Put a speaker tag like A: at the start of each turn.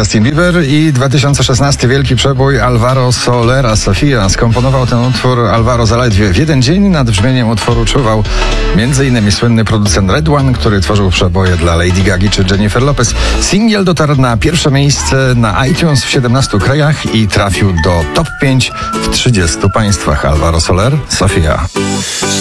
A: Justin Bieber i 2016 wielki przebój Alvaro Solera Sofia. Skomponował ten utwór Alvaro zaledwie w jeden dzień. Nad brzmieniem utworu czuwał m.in. słynny producent Red One, który tworzył przeboje dla Lady Gagi czy Jennifer Lopez. Singiel dotarł na pierwsze miejsce na iTunes w 17 krajach i trafił do top 5 w 30 państwach. Alvaro Soler, Sofia.